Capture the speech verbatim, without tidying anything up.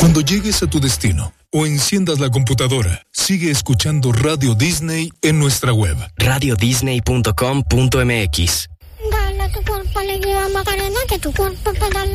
Cuando llegues a tu destino o enciendas la computadora, sigue escuchando Radio Disney en nuestra web. radio disney punto com punto m x. Dale a tu cuerpo alegría, Macarena, que tu cuerpo pedala.